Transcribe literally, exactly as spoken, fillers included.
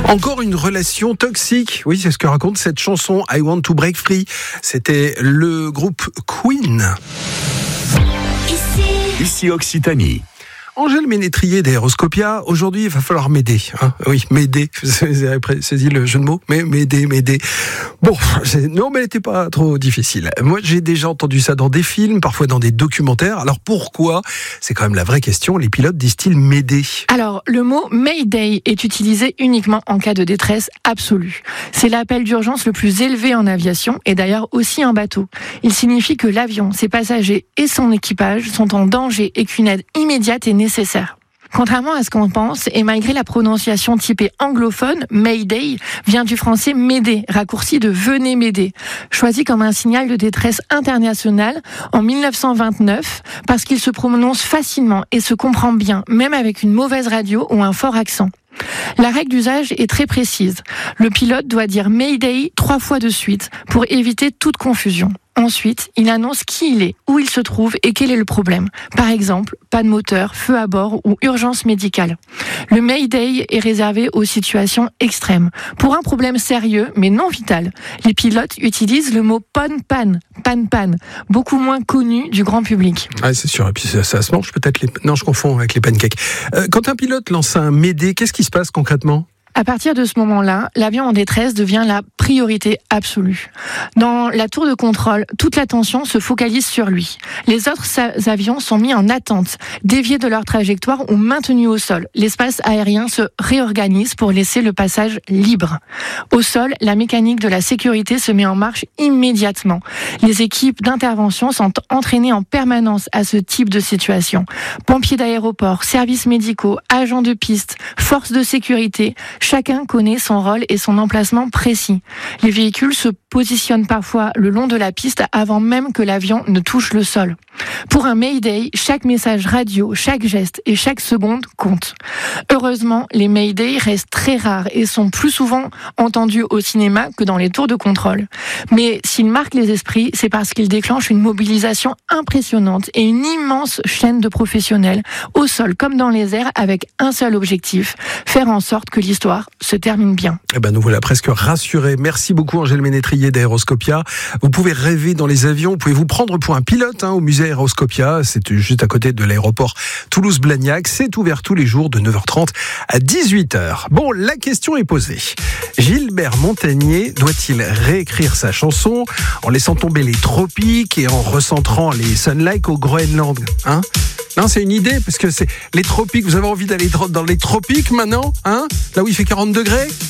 Encore une relation toxique. Oui, c'est ce que raconte cette chanson I Want to Break Free. C'était le groupe Queen. Ici, Ici Occitanie. Angèle Ménétrier d'Aéroscopia, aujourd'hui il va falloir m'aider. Hein oui, m'aider, vous avez saisi le jeu de mots, mais m'aider, m'aider. Bon, non mais elle n'était pas trop difficile. Moi j'ai déjà entendu ça dans des films, parfois dans des documentaires. Alors pourquoi ? C'est quand même la vraie question, les pilotes disent-ils m'aider ? Alors le mot Mayday est utilisé uniquement en cas de détresse absolue. C'est l'appel d'urgence le plus élevé en aviation et d'ailleurs aussi en bateau. Il signifie que l'avion, ses passagers et son équipage sont en danger et qu'une aide immédiate est nécessaire. Contrairement à ce qu'on pense, et malgré la prononciation typée anglophone, Mayday vient du français m'aider, raccourci de venez m'aider, choisi comme un signal de détresse internationale en dix-neuf cent vingt-neuf, parce qu'il se prononce facilement et se comprend bien, même avec une mauvaise radio ou un fort accent. La règle d'usage est très précise. Le pilote doit dire Mayday trois fois de suite pour éviter toute confusion. Ensuite, il annonce qui il est, où il se trouve et quel est le problème. Par exemple, panne moteur, feu à bord ou urgence médicale. Le Mayday est réservé aux situations extrêmes. Pour un problème sérieux, mais non vital, les pilotes utilisent le mot panne-panne, panne-panne, beaucoup moins connu du grand public. Ah, c'est sûr, et puis ça, ça se mange peut-être les... Non, je confonds avec les pancakes. Euh, quand un pilote lance un Mayday, qu'est-ce qui se passe concrètement ? À partir de ce moment-là, l'avion en détresse devient la priorité absolue. Dans la tour de contrôle, toute l'attention se focalise sur lui. Les autres avions sont mis en attente, déviés de leur trajectoire ou maintenus au sol. L'espace aérien se réorganise pour laisser le passage libre. Au sol, la mécanique de la sécurité se met en marche immédiatement. Les équipes d'intervention sont entraînées en permanence à ce type de situation. Pompiers d'aéroport, services médicaux, agents de piste, forces de sécurité, chacun connaît son rôle et son emplacement précis. Les véhicules se positionnent parfois le long de la piste avant même que l'avion ne touche le sol. Pour un Mayday, chaque message radio, chaque geste et chaque seconde compte. Heureusement, les Mayday restent très rares et sont plus souvent entendus au cinéma que dans les tours de contrôle. Mais s'ils marquent les esprits, c'est parce qu'ils déclenchent une mobilisation impressionnante et une immense chaîne de professionnels, au sol comme dans les airs, avec un seul objectif, faire en sorte que l'histoire se termine bien. Eh ben, nous voilà presque rassurés. Merci beaucoup Angèle Ménétrier d'Aéroscopia. Vous pouvez rêver dans les avions, vous pouvez vous prendre pour un pilote hein, au musée Aéroscopia. C'est juste à côté de l'aéroport Toulouse-Blagnac. C'est ouvert tous les jours de neuf heures trente à dix-huit heures. Bon, la question est posée. Gilbert Montagnier doit-il réécrire sa chanson en laissant tomber les tropiques et en recentrant les Sunlight au Groenland hein? Non, c'est une idée, parce que c'est les tropiques, vous avez envie d'aller dans les tropiques maintenant, hein? Là où il fait quarante degrés?